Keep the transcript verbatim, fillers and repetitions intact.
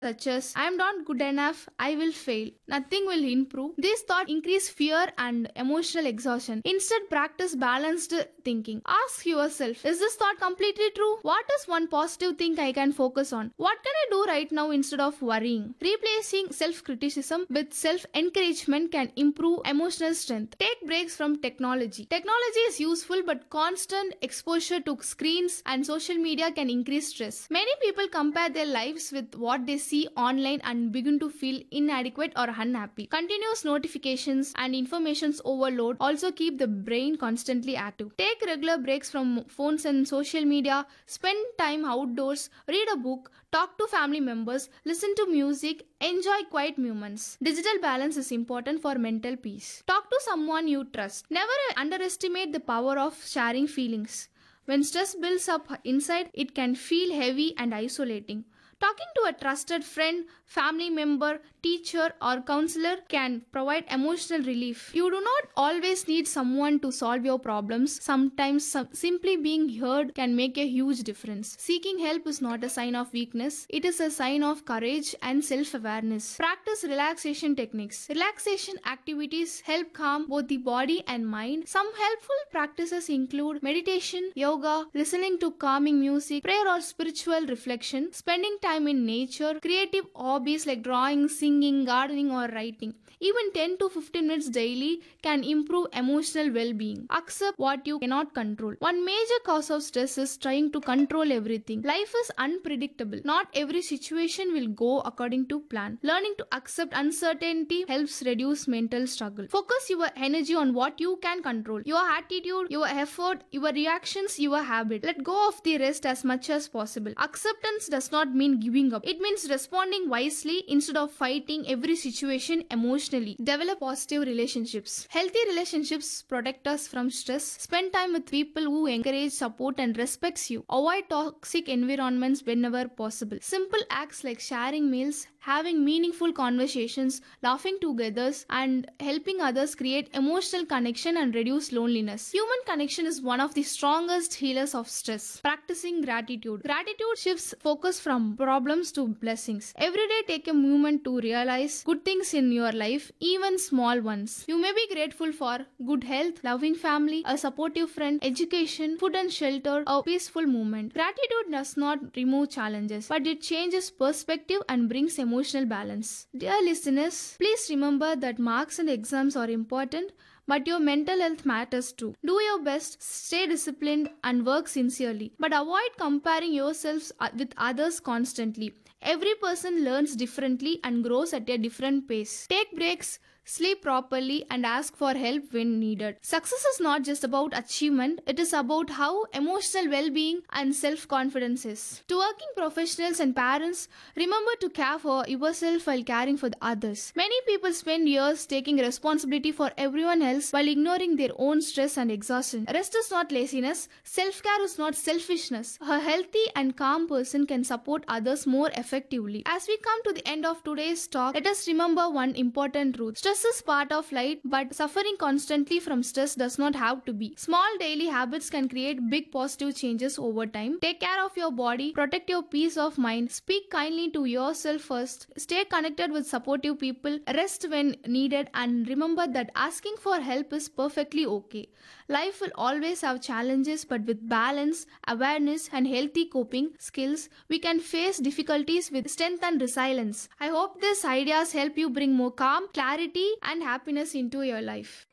such as I am not good enough, I will fail, nothing will improve. These thoughts increase fear and emotional exhaustion. Instead, practice balanced thinking. Ask yourself, is this thought completely true? What is one positive thing I can focus on? What can I do right now instead of worrying? Replacing self criticism with self encouragement can improve emotional strength. Take breaks from technology. Technology is useful, but constant exposure to screens and social media can increase stress. Many people compare their lives with what they see online and begin to feel inadequate or unhappy. Continuous notifications and information's overload also keep the brain constantly active. Take regular breaks from phones and social media. Spend time outdoors, read a book, talk to family members, listen to music, enjoy quiet moments. Digital balance is important for mental peace. Talk to someone you trust. Never underestimate the power of sharing feelings. When stress builds up inside, it can feel heavy and isolating. Talking to a trusted friend, family member, teacher, or counselor can provide emotional relief. You do not always need someone to solve your problems. Sometimes some, simply being heard can make a huge difference. Seeking help is not a sign of weakness, it is a sign of courage and self awareness. Practice relaxation techniques. Relaxation activities help calm both the body and mind. Some helpful practices include meditation, yoga, listening to calming music, prayer or spiritual reflection, spending time in nature, creative hobbies like drawing, singing, gardening, or writing. Even ten to fifteen minutes daily can improve emotional well being. Accept what you cannot control. One major cause of stress is trying to control everything. Life is unpredictable. Not every situation will go according to plan. Learning to accept uncertainty helps reduce mental struggle. Focus your energy on what you can control: your attitude, your effort, your reactions, your habit. Let go of the rest as much as possible. Acceptance does not mean giving up. It means responding wisely instead of fighting every situation emotionally. Develop positive relationships. Healthy relationships protect us from stress. Spend time with people who encourage, support, and respects you. Avoid toxic environments whenever possible. Simple acts like sharing meals, having meaningful conversations, laughing together, and helping others create emotional connection and reduce loneliness. Human connection is one of the strongest healers of stress. Practicing gratitude. Gratitude shifts focus from problems to blessings. Every day take a moment to realize good things in your life, even small ones. You may be grateful for good health, loving family, a supportive friend, education, food and shelter, a peaceful moment. Gratitude does not remove challenges, but it changes perspective and brings emotional balance. Dear listeners, please remember that marks and exams are important, but your mental health matters too. Do your best, stay disciplined, and work sincerely. But avoid comparing yourselves with others constantly. Every person learns differently and grows at a different pace. Take breaks, sleep properly, and ask for help when needed. Success is not just about achievement, it is about how emotional well-being and self-confidence is. To working professionals and parents, remember to care for yourself while caring for the others. Many people spend years taking responsibility for everyone else while ignoring their own stress and exhaustion. Rest is not laziness, self-care is not selfishness. A healthy and calm person can support others more effectively. As we come to the end of today's talk, let us remember one important truth. Stress is part of life, but suffering constantly from stress does not have to be. Small daily habits can create big positive changes over time. Take care of your body, protect your peace of mind, speak kindly to yourself first, stay connected with supportive people, rest when needed, and remember that asking for help is perfectly okay. Life will always have challenges, but with balance, awareness, and healthy coping skills, we can face difficulties with strength and resilience. I hope these ideas help you bring more calm, clarity, and happiness into your life.